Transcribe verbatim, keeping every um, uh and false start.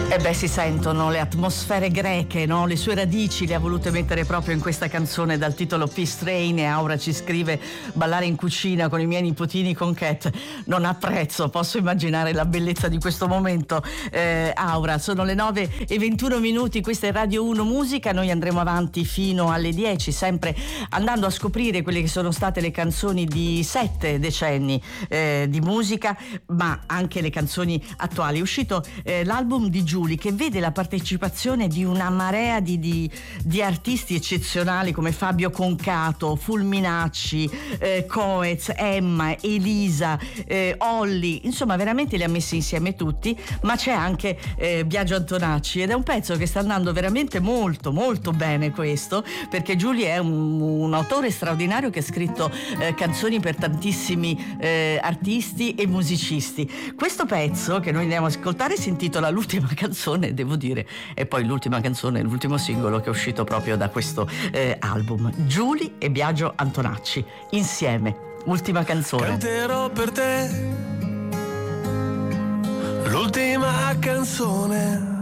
E beh, si sentono le atmosfere greche, no? Le sue radici le ha volute mettere proprio in questa canzone dal titolo Peace Train. E Aura ci scrive: ballare in cucina con i miei nipotini con Cat non ha prezzo, posso immaginare la bellezza di questo momento. eh, Aura, sono le nove e ventuno minuti, questa è Radio uno Musica, noi andremo avanti fino alle dieci, sempre andando a scoprire quelle che sono state le canzoni di sette decenni eh, di musica, ma anche le canzoni attuali. È uscito eh, l'album di Giulia, che vede la partecipazione di una marea di, di, di artisti eccezionali come Fabio Concato, Fulminacci, eh, Coez, Emma, Elisa, eh, Olli, insomma veramente li ha messi insieme tutti, ma c'è anche eh, Biagio Antonacci, ed è un pezzo che sta andando veramente molto molto bene questo, perché Giulia è un, un autore straordinario che ha scritto eh, canzoni per tantissimi eh, artisti e musicisti. Questo pezzo che noi andiamo ad ascoltare si intitola L'ultima canzone, devo dire, e poi l'ultima canzone, l'ultimo singolo che è uscito proprio da questo eh, album. Giulia e Biagio Antonacci insieme, ultima canzone. Canterò per te l'ultima canzone